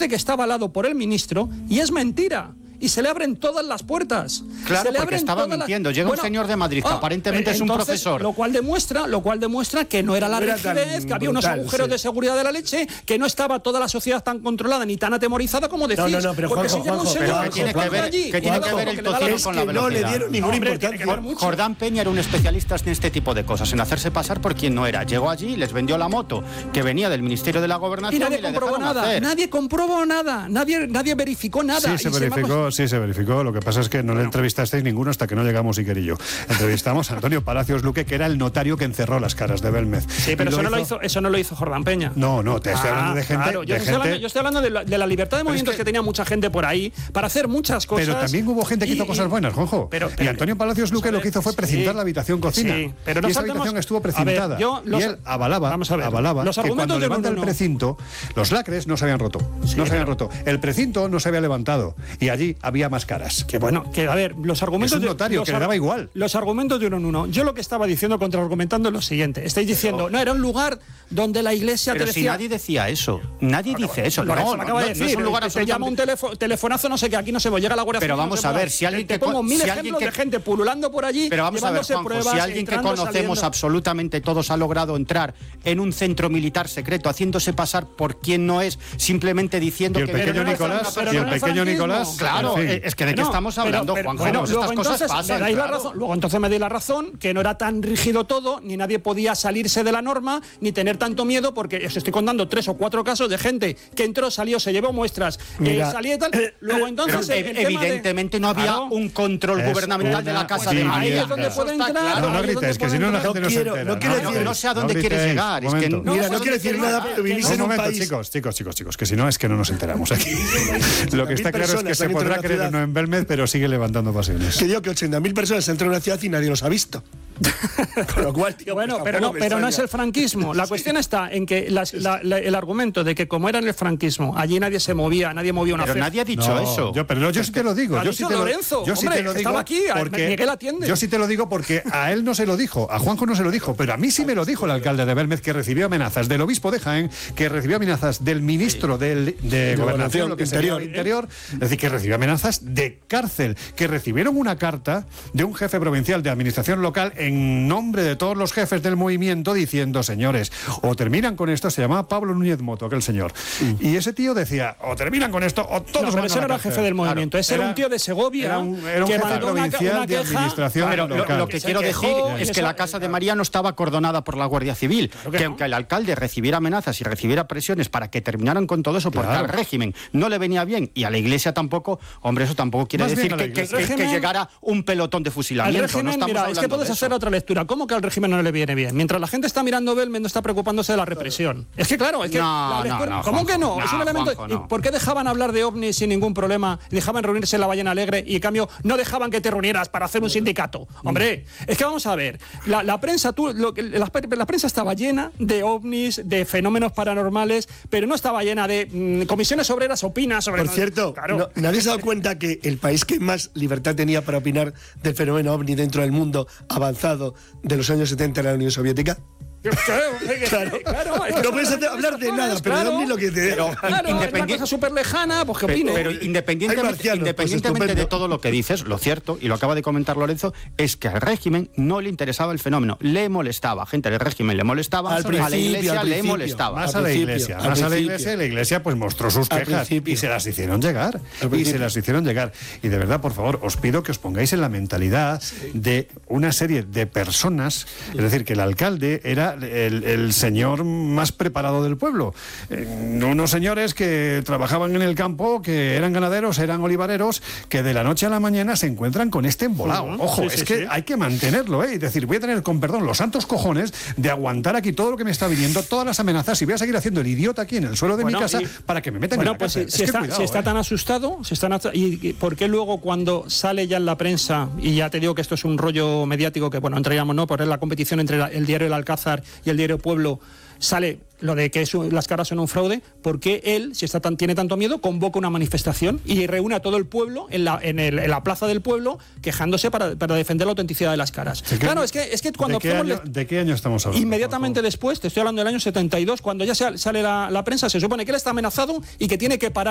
dice que está avalado por el ministro y es mentira. Y se le abren todas las puertas. Claro, porque estaba mintiendo. Llega un señor de Madrid que aparentemente es un profesor. Lo cual demuestra que no era la rigidez, que había unos agujeros de seguridad de la leche, que no estaba toda la sociedad tan controlada ni tan atemorizada como decís. No, pero porque Juanjo, si llega un señor, ¿qué tiene que ver el tocino con la velocidad? No le dieron ninguna importancia. Jordán Peña era un especialista en este tipo de cosas, en hacerse pasar por quien no era. Llegó allí, les vendió la moto que venía del Ministerio de la Gobernación y nadie comprobó nada. Nadie comprobó nada. Nadie verificó nada. Sí, se verificó. Lo que pasa es que no le entrevistasteis ninguno hasta que no llegamos Iker y yo. Entrevistamos a Antonio Palacios Luque, que era el notario que encerró las caras de Belmez. Sí, pero eso no lo hizo Jordán Peña. No, te estoy hablando de gente... Claro, yo estoy hablando de la libertad de movimientos que tenía mucha gente por ahí para hacer muchas cosas. Pero también hubo gente que hizo cosas buenas, Juanjo. Y Antonio Palacios Luque lo que hizo fue precintar la habitación cocina. Sí, pero y esa habitación estuvo precintada. Y él avalaba que cuando levanta el precinto, los lacres no se habían roto. No se habían roto. El precinto no se había levantado. Y allí había más caras. A ver, los argumentos... Es un notario que le daba igual. Los argumentos de uno en uno. Yo lo que estaba diciendo, contraargumentando, es lo siguiente. Estáis diciendo, no, era un lugar donde la iglesia pero te decía... si nadie decía eso. Nadie dice eso. No es un lugar te llama un telefonazo, no sé qué, aquí no se va, llega la Guardia Civil. Pero vamos a ver, si alguien te pongo mil ejemplos de gente pululando por allí, pero vamos a ver, Juanjo, si alguien que conocemos absolutamente todos ha logrado entrar en un centro militar secreto, haciéndose pasar por quien no es, simplemente diciendo que... ¿Y el pequeño Nicolás? Claro, es que ¿de qué estamos hablando, Juanjo? Estas cosas pasan. Luego entonces me dais la razón, que no era tan rígido todo, ni nadie podía salirse de la norma, ni tener tanto miedo, porque os estoy contando 3 o 4 casos de gente que entró, salió, se llevó muestras, salía y tal. Luego entonces... evidentemente no había un control gubernamental de la Casa de María. Ahí es donde puede entrar. No grites, que si no la gente no se entera. No sé a dónde quieres llegar. Mira, no quiero decir nada, pero vivís en un país... Chicos, que si no es que no nos enteramos aquí. Lo que está claro es que se podrá creer o no en Belmez, pero sigue levantando pasiones. Que digo que 80.000 personas entran en una ciudad y nadie los ha visto. Con lo cual, tío, bueno, pero no es el franquismo. La cuestión está en que el argumento de que como era en el franquismo, allí nadie se movía, nadie movía una fe. Pero nadie ha dicho eso. Yo sí te lo digo. Yo sí te lo digo aquí, porque Miguel atiende. Yo sí te lo digo porque a él no se lo dijo, a Juanjo no se lo dijo, pero a mí sí me lo dijo el alcalde de Belmez, que recibió amenazas del obispo de Jaén, que recibió amenazas del ministro de Gobernación, lo que sería el Interior, es decir, que recibió amenazas de cárcel, que recibieron una carta de un jefe provincial de administración local en nombre de todos los jefes del movimiento diciendo, señores, o terminan con esto. Se llamaba Pablo Núñez Moto, aquel señor. Y ese tío decía, o terminan con esto, o todos van a la cárcel. Ese no era jefe del movimiento, ese era un tío de Segovia. Era un jefe provincial de administración local. Lo que quiero decir es que la Casa de María no estaba acordonada por la Guardia Civil, que aunque el alcalde recibiera amenazas y recibiera presiones para que terminaran con todo eso, porque al régimen no le venía bien y a la Iglesia tampoco, hombre, eso tampoco quiere decir que llegara un pelotón de fusilamiento. Es que puedes hacer otra lectura. ¿Cómo que al régimen no le viene bien? Mientras la gente está mirando Belmez, no está preocupándose de la represión. Es que claro, es que... ¿Cómo que no? Es un elemento... Juanjo, no. ¿Por qué dejaban hablar de ovnis sin ningún problema? Dejaban reunirse en la Ballena Alegre y en cambio no dejaban que te reunieras para hacer un sindicato. Hombre, es que vamos a ver, la prensa estaba llena de ovnis, de fenómenos paranormales, pero no estaba llena de comisiones obreras opinan sobre... Por cierto, nadie se ha dado cuenta que el país que más libertad tenía para opinar del fenómeno ovni dentro del mundo avanzado de los años 70 era la Unión Soviética. Claro. No puedes hablar de nada, pero de ovni lo que te... Independiente súper lejana, pues que opine. Pero independientemente de todo lo que dices, lo cierto, y lo acaba de comentar Lorenzo, es que al régimen no le interesaba el fenómeno, le molestaba, gente del régimen le molestaba, a la Iglesia le molestaba. Más a la Iglesia, la Iglesia pues mostró sus quejas y se las hicieron llegar. Y de verdad, por favor, os pido que os pongáis en la mentalidad de una serie de personas, es decir, que el alcalde era el señor más preparado del pueblo. Unos señores que trabajaban en el campo, que eran ganaderos, eran olivareros, que de la noche a la mañana se encuentran con este embolado. Ojo, que hay que mantenerlo, ¿eh? Y decir, voy a tener, con perdón, los santos cojones de aguantar aquí todo lo que me está viniendo, todas las amenazas, y voy a seguir haciendo el idiota aquí en el suelo de mi casa para que me metan en la cárcel. Si está tan asustado, ¿y por qué luego cuando sale ya en la prensa, y ya te digo que esto es un rollo mediático que, bueno, entraríamos, ¿no?, por la competición entre el diario El Alcázar y el diario Pueblo, sale lo de que las caras son un fraude? ¿Por qué él, si tiene tanto miedo, convoca una manifestación y reúne a todo el pueblo en la plaza del pueblo quejándose para defender la autenticidad de las caras? Claro, es que cuando... ¿De qué año estamos hablando? Inmediatamente después, te estoy hablando del año 72, cuando ya sale la prensa, se supone que él está amenazado y que tiene que parar